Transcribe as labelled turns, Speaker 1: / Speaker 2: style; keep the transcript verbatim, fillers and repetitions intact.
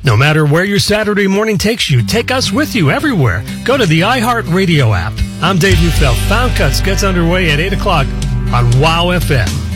Speaker 1: No matter where your Saturday morning takes you, take us with you everywhere. Go to the iHeartRadio app. I'm Dave Neufeld. Found Cuts gets underway at eight o'clock on WOW F M.